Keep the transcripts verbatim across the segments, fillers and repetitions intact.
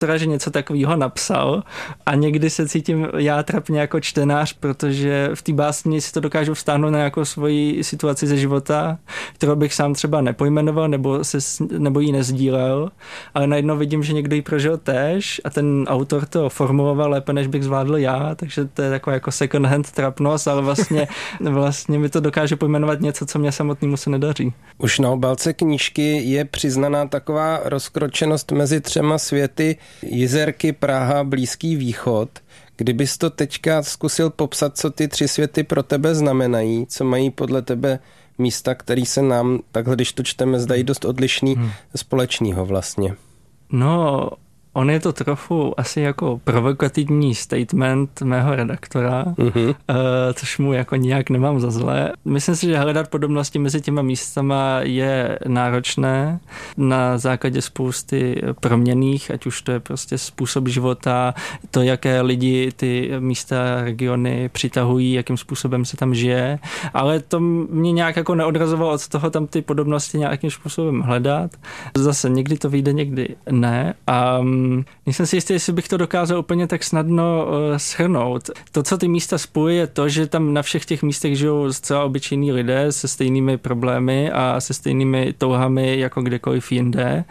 teda, že něco takového napsal a někdy se cítím já trapně jako čtenář, protože v té básni si to dokážu vztáhnout na nějakou svoji situaci ze života, kterou bych sám třeba nepojmenoval nebo, se, nebo ji nezdílel, ale najednou vidím, že někdo ji prožil též a ten autor to formuloval lépe, než bych zvládl já, takže to je taková jako second hand trapnost, ale vlastně, vlastně mi to dokáže pojmenovat něco, co mě samotnému se nedaří. Už na obálce knížky je přiznaná taková rozkročenost mezi třema světy: Jizerky, Praha, Blízký východ. Kdybys to teďka zkusil popsat, co ty tři světy pro tebe znamenají, co mají podle tebe místa, které se nám, takhle když to čteme, zdají dost odlišný, hmm. společného vlastně. No, on je to trochu asi jako provokativní statement mého redaktora, mm-hmm. což mu jako nijak nemám za zlé. Myslím si, že hledat podobnosti mezi těma místama je náročné na základě spousty proměnných, ať už to je prostě způsob života, to, jaké lidi ty místa, regiony přitahují, jakým způsobem se tam žije, ale to mě nějak jako neodrazovalo od toho tam ty podobnosti nějakým způsobem hledat. Zase někdy to vyjde, někdy ne. A nejsem si jistý, jestli bych to dokázal úplně tak snadno uh, shrnout. To, co ty místa spojuje, je to, že tam na všech těch místech žijou zcela obyčejní lidé se stejnými problémy a se stejnými touhami jako kdekoliv jinde.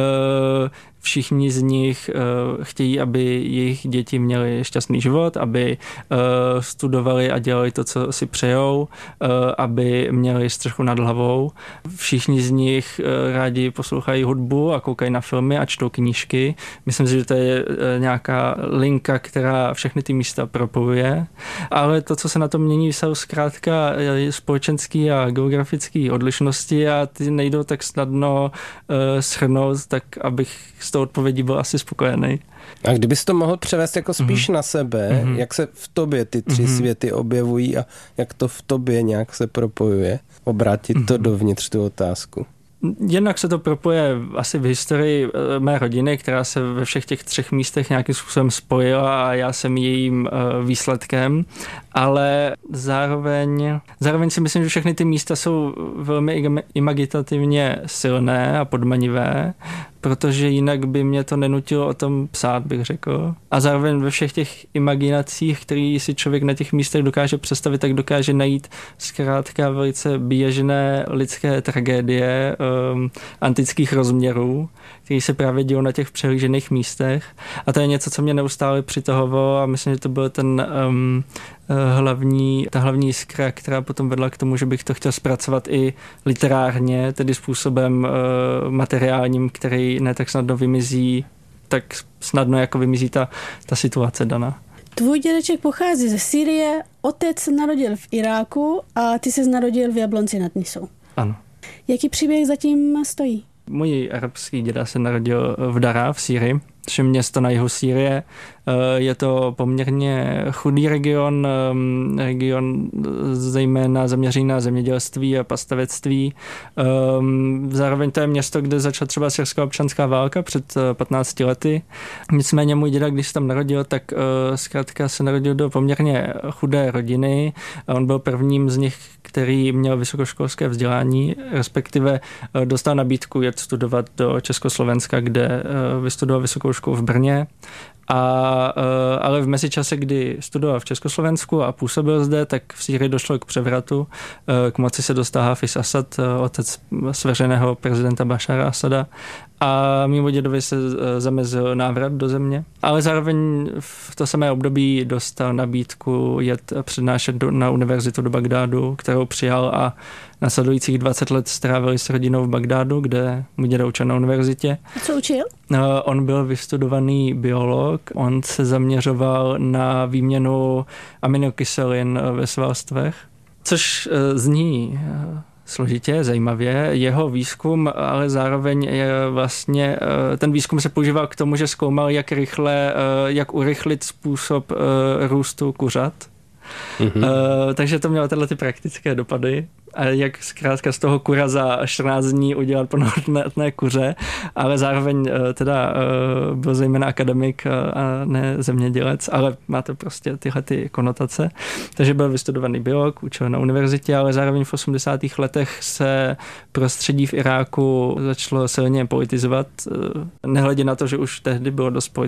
Uh, Všichni z nich uh, chtějí, aby jejich děti měly šťastný život, aby uh, studovali a dělali to, co si přejou, uh, aby měli střechu nad hlavou. Všichni z nich uh, rádi poslouchají hudbu a koukají na filmy a čtou knížky. Myslím si, že to je uh, nějaká linka, která všechny ty místa propojuje. Ale to, co se na tom mění, jsou zkrátka společenský a geografický odlišnosti a ty nejdou tak snadno uh, shrnout, tak abych z toho odpovědí byl asi spokojený. A kdybys to mohl převést jako spíš mm-hmm. na sebe, mm-hmm. jak se v tobě ty tři mm-hmm. světy objevují a jak to v tobě nějak se propojuje, obrátit mm-hmm. to dovnitř tu otázku. Jednak se to propoje asi v historii mé rodiny, která se ve všech těch třech místech nějakým způsobem spojila a já jsem jejím výsledkem, ale zároveň, zároveň si myslím, že všechny ty místa jsou velmi imaginativně silné a podmanivé, protože jinak by mě to nenutilo o tom psát, bych řekl. A zároveň ve všech těch imaginacích, který si člověk na těch místech dokáže představit, tak dokáže najít zkrátka velice běžné lidské tragédie um, antických rozměrů, které se právě dělou na těch přehlížených místech. A to je něco, co mě neustále přitahovalo a myslím, že to byl ten um, hlavní, ta hlavní jiskra, která potom vedla k tomu, že bych to chtěl zpracovat i literárně, tedy způsobem uh, materiálním, který ne tak snadno vymizí, tak snadno jako vymizí ta, ta situace daná. Tvůj dědeček pochází ze Sýrie, otec se narodil v Iráku a ty se narodil v Jablonci nad Nisou. Ano. Jaký příběh zatím stojí? Můj arabský děda se narodil v Dara v Sýrii, což je město na jihu Sýrie. Je to poměrně chudý region, region zejména zaměřený na zemědělství a pastavectví. Zároveň to je město, kde začala třeba syrská občanská válka před patnácti lety. Nicméně můj děda, když se tam narodil, tak zkrátka se narodil do poměrně chudé rodiny. On byl prvním z nich, který měl vysokoškolské vzdělání, respektive dostal nabídku jet studovat do Československa, kde vystudoval vysokou školu v Brně. A, ale v mezičase, kdy studoval v Československu a působil zde, tak v Sýrii došlo k převratu. K moci se dostal Hafiz Asad, otec svěřeného prezidenta Bašara Asada. A mému dědovi se zamezil návrat do země. Ale zároveň v to samé období dostal nabídku jet přednášet do, na univerzitu do Bagdádu, kterou přijal a následujících dvacet let strávili s rodinou v Bagdádu, kde můj děda učil na univerzitě. A co učil? On byl vystudovaný biolog, on se zaměřoval na výměnu aminokyselin ve svalstvech, což zní složitě, zajímavě. Jeho výzkum, ale zároveň je vlastně, ten výzkum se používal k tomu, že zkoumal, jak rychle, jak urychlit způsob růstu kuřat. Mm-hmm. Uh, takže to mělo tyhle ty praktické dopady. A jak zkrátka z toho kura za čtrnáct dní udělat plnohodnotné kuře, ale zároveň teda byl zejména akademik a ne zemědělec, ale má to prostě tyhle ty konotace. Takže byl vystudovaný biolog, učil na univerzitě, ale zároveň v osmdesátých letech se prostředí v Iráku začalo silně politizovat. Nehledě na to, že už tehdy bylo dost